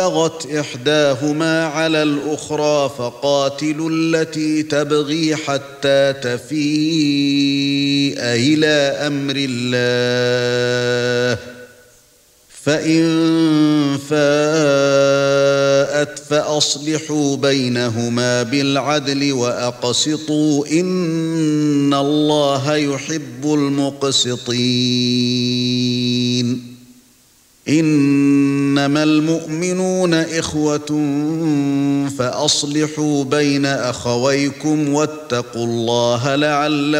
بغت إحداهما على الأخرى فقاتلوا التي تبغي حتى تفيء إلى أمر الله فإن فاءت فأصلحوا بينهما بالعدل وأقسطوا إن الله يحب المقسطين إنما المؤمنون إخوة فأصلحوا بين أخويكم واتقوا الله لعلكم